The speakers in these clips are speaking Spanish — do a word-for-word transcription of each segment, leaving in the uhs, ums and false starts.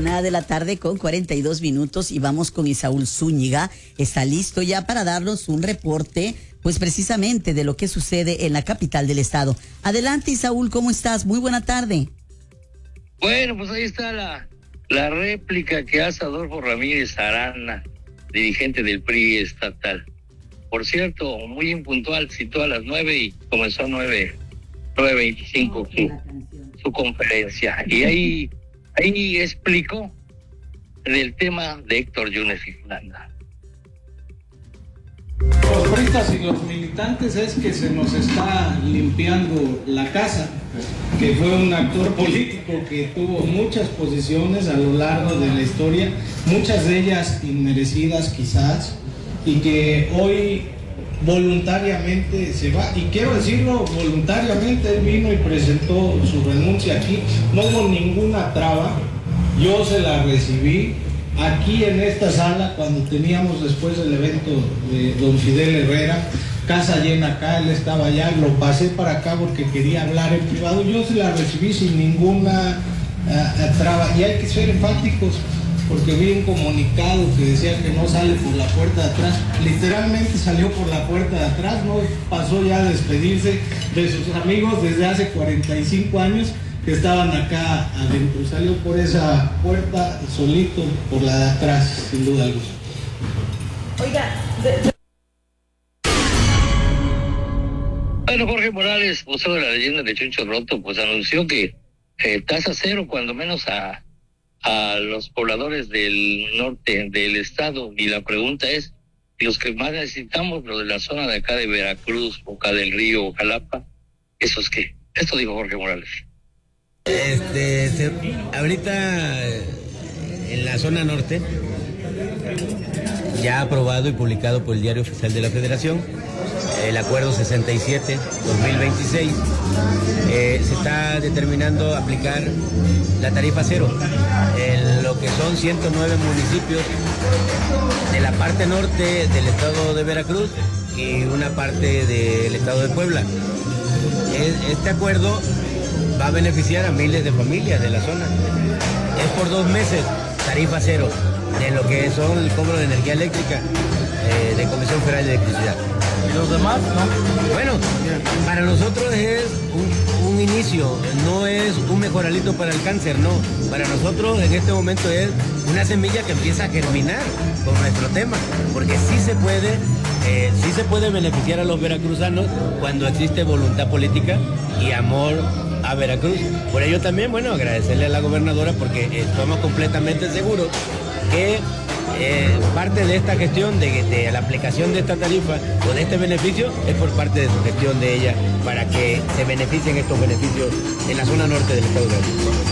Una de la tarde con cuarenta y dos minutos y vamos con Isaúl Zúñiga. Está listo ya para darnos un reporte, pues precisamente de lo que sucede en la capital del estado. Adelante, Isaúl, ¿cómo estás? Muy buena tarde. Bueno, pues ahí está la, la réplica que hace Adolfo Ramírez Arana, dirigente del P R I estatal. Por cierto, muy impuntual, citó a las nueve y comenzó a nueve, nueve veinticinco su, su conferencia. Y ahí, ahí explicó del tema de Héctor Yunes y Flanda. Los priistas y los militantes es que se nos está limpiando la casa, que fue un actor político que tuvo muchas posiciones a lo largo de la historia, muchas de ellas inmerecidas quizás, y que hoy voluntariamente se va, y quiero decirlo voluntariamente, él vino y presentó su renuncia aquí, no hubo ninguna traba, yo se la recibí aquí en esta sala cuando teníamos después el evento de don Fidel Herrera, casa llena acá, él estaba allá, lo pasé para acá porque quería hablar en privado, yo se la recibí sin ninguna uh, traba, y hay que ser enfáticos porque vi un comunicado que decía que no sale por la puerta de atrás, literalmente salió por la puerta de atrás, no pasó ya a despedirse de sus amigos desde hace cuarenta y cinco años que estaban acá adentro, salió por esa puerta solito, por la de atrás, sin duda alguna. Oiga, de, de... Bueno, Jorge Morales, vocero de la leyenda de Choncho Roto, pues anunció que eh, tasa cero, cuando menos a, a los pobladores del norte del estado, y la pregunta es, los que más necesitamos, los de la zona de acá de Veracruz, Boca del Río, Jalapa, ¿esos qué? Esto dijo Jorge Morales. Este, se, ahorita en la zona norte, ya aprobado y publicado por el Diario Oficial de la Federación, el acuerdo sesenta y siete dos mil veintiséis, eh, se está determinando aplicar la tarifa cero en lo que son ciento nueve municipios de la parte norte del estado de Veracruz y una parte del estado de Puebla. Este acuerdo va a beneficiar a miles de familias de la zona. Es por dos meses, tarifa cero, de lo que son el cobro de energía eléctrica eh, de Comisión Federal de Electricidad. ¿Y los demás? No. Bueno, para nosotros es un, un inicio, no es un mejoralito para el cáncer, no. Para nosotros en este momento es una semilla que empieza a germinar con nuestro tema, porque sí se puede, eh, sí se puede beneficiar a los veracruzanos cuando existe voluntad política y amor a Veracruz. Por ello también, bueno, agradecerle a la gobernadora porque estamos completamente seguros que eh, parte de esta gestión, de, de la aplicación de esta tarifa o de este beneficio, es por parte de su gestión de ella para que se beneficien estos beneficios en la zona norte del estado de Veracruz.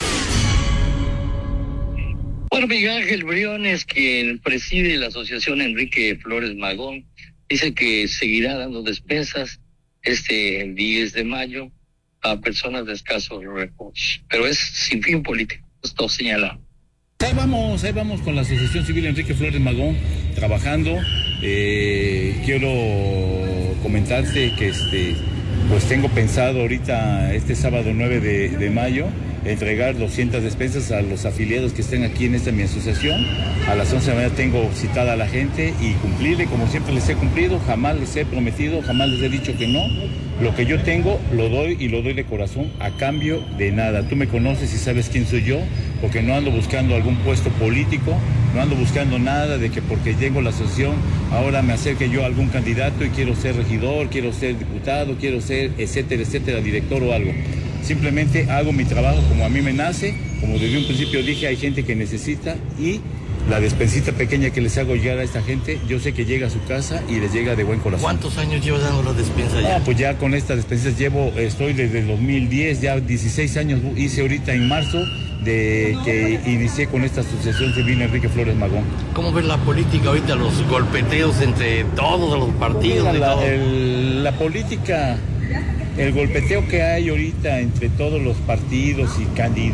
Bueno, Miguel Ángel Briones, quien preside la asociación Enrique Flores Magón, dice que seguirá dando despensas este diez de mayo a personas de escasos recursos, pero es sin fin político, esto señala. Ahí vamos, ahí vamos con la Asociación Civil Enrique Flores Magón, trabajando. Eh, quiero comentarte que este, pues tengo pensado ahorita, este sábado nueve de mayo, entregar doscientas despensas a los afiliados que estén aquí en esta mi asociación. A las once de la mañana tengo citada a la gente y cumplirle, como siempre les he cumplido, jamás les he prometido, jamás les he dicho que no. Lo que yo tengo lo doy y lo doy de corazón a cambio de nada. Tú me conoces y sabes quién soy yo, porque no ando buscando algún puesto político, no ando buscando nada de que porque llego a la asociación ahora me acerque yo a algún candidato y quiero ser regidor, quiero ser diputado, quiero ser etcétera, etcétera, director o algo. Simplemente hago mi trabajo como a mí me nace, como desde un principio dije, hay gente que necesita y la despensita pequeña que les hago llegar a esta gente, yo sé que llega a su casa y les llega de buen corazón. ¿Cuántos años llevas dando las despensas ya? Ah, pues ya con estas despensas llevo, estoy desde el dos mil diez, ya dieciséis años hice ahorita en marzo de que inicié con esta asociación civil Enrique Flores Magón. ¿Cómo ves la política ahorita, los golpeteos entre todos los partidos? Mira, y la, todo? El, la política, el golpeteo que hay ahorita entre todos los partidos y candidatos,